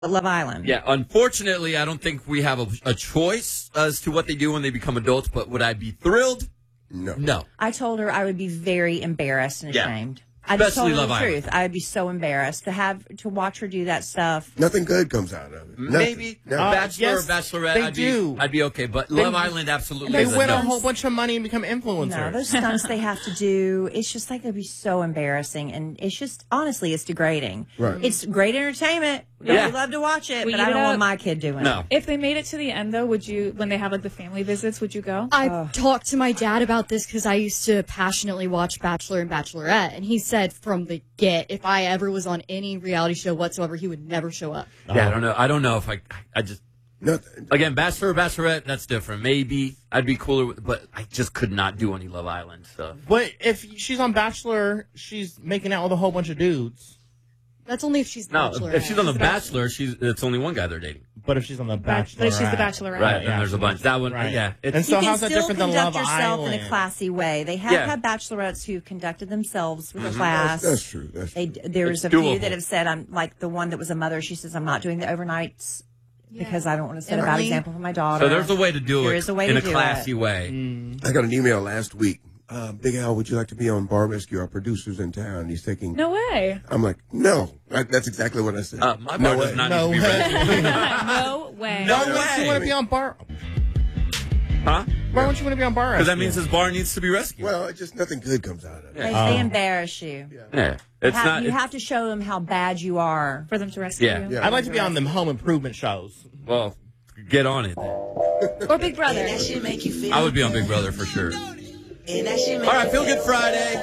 Love Island. Yeah, unfortunately, I don't think we have a choice as to what they do when they become adults, but would I be thrilled? No. I told her I would be very embarrassed and ashamed. I just Especially told her Love the Island. truth. I would be so embarrassed to watch her do that stuff. Nothing good comes out of it. Maybe Bachelor or Bachelorette, I'd be okay, but Love Island absolutely They is a win no. a whole bunch of money and become influencers. No, those stunts they have to do, it's just like it'd be so embarrassing, and it's just honestly, it's degrading. Right. It's great entertainment. Yeah. We love to watch it, We but eat I don't it want up. my kid doing No. it. If they made it to the end, though, would you, when they have like the family visits, would you go? I talked to my dad about this because I used to passionately watch Bachelor and Bachelorette, and he said from the get, if I ever was on any reality show whatsoever, he would never show up. Yeah, I don't know if I just Nothing. again Bachelor or Bachelorette, that's different. Maybe I'd be cooler, but I just could not do any Love Island stuff. But if she's on Bachelor, she's making out with a whole bunch of dudes. That's only if she's No, Bachelorette. if she's on The Bachelor, it's only one guy they're dating. But if she's on the Bachelor, But if she's the Bachelorette. Right, then there's a bunch. That one, yeah. And so You can how's that still different than conduct Love yourself Island? in a classy way. They have had bachelorettes who conducted themselves with a class. That's true. That's true. There's It's a few doable. that have said, I'm like the one that was a mother. She says, I'm not doing the overnights because I don't want to set a bad Emily. example for my daughter. So there's a way to do There it is a way in to a do classy it. way. I got an email last week. Big Al, would you like to be on Bar Rescue? Our producer's in town. He's taking. No way. I'm like, no. That's exactly what I said. My no bar does way. not No need to be way. ready. No way. No Why wouldn't way. you want to be on Bar? Huh? Why wouldn't you want to be on Bar? Because that means his bar needs to be rescued. Well, it's just nothing good comes out of it. They embarrass you. Yeah. It's not. You have to show them how bad you are. For them to rescue Yeah. you. Yeah. I'd like to be on them home improvement shows. Well, get on it then. Or Big Brother. I would be on Big Brother for sure. All right, Feel Good Friday.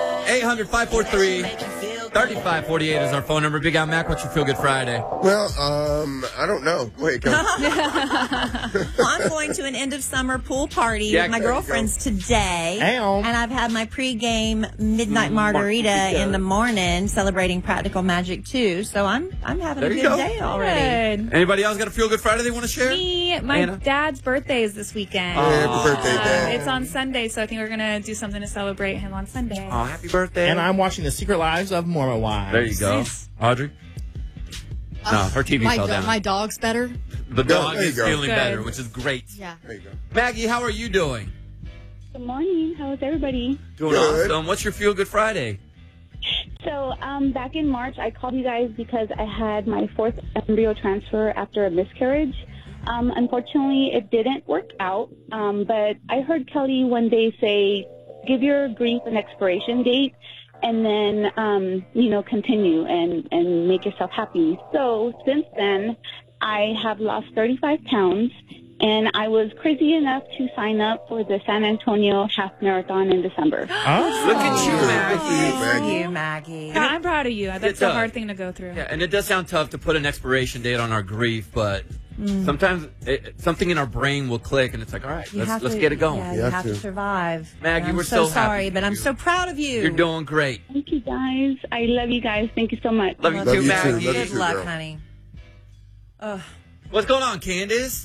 800-543-3548 is our phone number. Big Al Mac, what's your Feel Good Friday? Well, I don't know. Wait, come I'm going to an end of summer pool party Yeah, with my there you girlfriends today. Ow. And I've had my pregame midnight margarita in the morning celebrating Practical Magic 2. So I'm having There a you good go. day already. Good. Anybody else got a Feel Good Friday they want to share? Me, my Anna? dad's birthday is this weekend. Happy birthday, Dad. It's on Sunday, so I think we're going to do something to celebrate him on Sunday. Oh, happy birthday. And I'm watching The Secret Lives of Mormon Wives. There you go. Nice. Audrey? No, her TV fell down. My dog's better. The dog there you is go. feeling Good. better, which is great. Yeah. There you go. Maggie, how are you doing? Good morning. How's everybody? Doing Good. awesome. What's your Feel Good Friday? So, back in March, I called you guys because I had my fourth embryo transfer after a miscarriage. Unfortunately, it didn't work out. But I heard Kelly one day say, give your grief an expiration date and then, continue and make yourself happy. So since then, I have lost 35 pounds. And I was crazy enough to sign up for the San Antonio Half Marathon in December. Oh. Look at you, Good Maggie. for you, Thank Maggie. you, Maggie. Yeah, I'm proud of you. That's It a does. hard thing to go through. Yeah, and it does sound tough to put an expiration date on our grief, but sometimes something in our brain will click, and it's like, all right, You have let's to- get it going. Yeah, You you have have to to. survive. Maggie, And we're I'm so sorry, happy but for I'm you. so proud of you. You're doing great. Thank you, guys. I love you guys. Thank you so much. Love you Love too, you too. Maggie. Love you Good too, luck, girl. honey. Ugh. What's going on, Candace?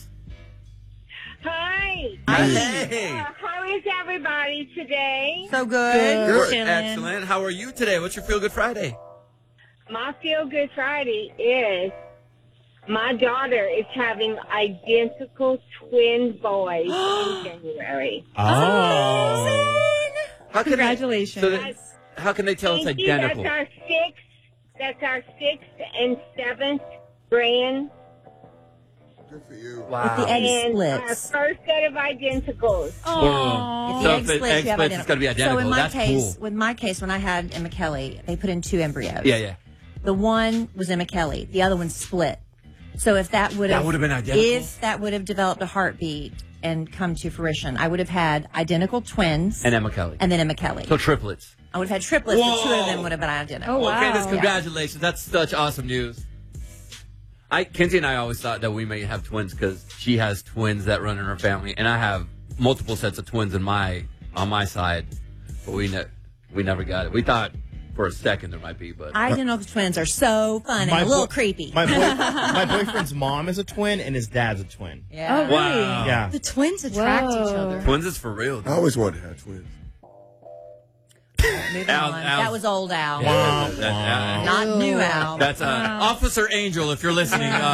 Hi. Hey. How is everybody today? So good. Good. Chilling. Excellent. How are you today? What's your Feel Good Friday? My Feel Good Friday is my daughter is having identical twin boys in January. Oh. How can Congratulations. how can they tell it's Thank you. identical? That's our sixth and seventh grand. Good for you. If the egg And our splits. first set of identicals. Aw. If So the if egg the splits, egg you have splits, it's gotta be So identical. in my That's case, cool. with my case, when I had Emma Kelly, they put in 2 embryos. Yeah. The one was Emma Kelly. The other one split. So if that would have been identical? if that would have developed a heartbeat and come to fruition, I would have had identical twins And Emma Kelly. and then Emma Kelly. So triplets. I would have had triplets, but 2 Whoa. of them would have been identical. Oh, wow. Candace, Yeah. congratulations. That's such awesome news. Kinsey and I always thought that we may have twins because she has twins that run in her family, and I have multiple sets of twins on my side, but we never got it. We thought for a second there might be, but Identical twins are so fun and a little creepy. My boyfriend's mom is a twin and his dad's a twin. Yeah. Oh, really? wow. Yeah. The twins attract each Whoa. other. Twins is for real. I always wanted to have twins. Moving Al- on. Al- That was old Al. Yeah, Not new Al. That's Officer Angel, if you're listening.